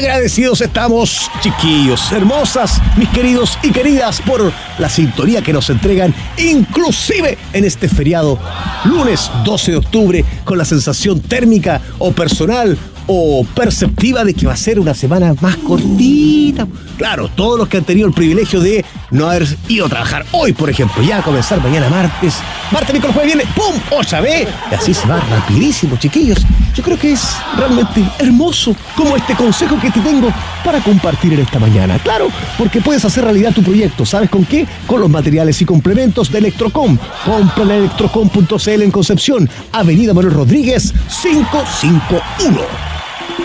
agradecidos estamos, chiquillos, hermosas, mis queridos y queridas, por la sintonía que nos entregan, inclusive en este feriado, lunes 12 de octubre, con la sensación térmica o personal o perceptiva de que va a ser una semana más cortita. Claro, todos los que han tenido el privilegio de no haber ido a trabajar hoy, por ejemplo, ya a comenzar mañana martes, miércoles, jueves, viernes, ¡pum! ¡Otra vez! Y así se va rapidísimo, chiquillos. Yo creo que es realmente hermoso como este consejo que te tengo para compartir en esta mañana. Claro, porque puedes hacer realidad tu proyecto. ¿Sabes con qué? Con los materiales y complementos de Electrocom. Compra en electrocom.cl en Concepción, Avenida Manuel Rodríguez 551.